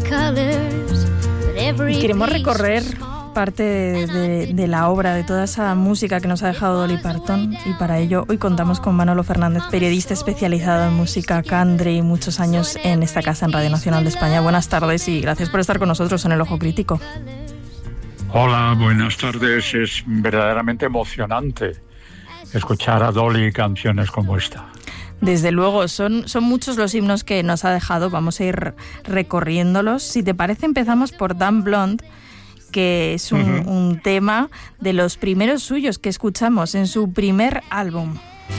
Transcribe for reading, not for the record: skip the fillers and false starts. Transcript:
Y queremos recorrer parte de la obra, de toda esa música que nos ha dejado Dolly Parton, y para ello hoy contamos con Manolo Fernández, periodista especializado en música country y muchos años en esta casa en Radio Nacional de España. Buenas tardes y gracias por estar con nosotros en El Ojo Crítico. Hola, buenas tardes. Es verdaderamente emocionante escuchar a Dolly canciones como esta. Desde luego, son muchos los himnos que nos ha dejado, vamos a ir recorriéndolos. Si te parece, empezamos por Dumb Blonde, que es un tema de los primeros suyos que escuchamos en su primer álbum.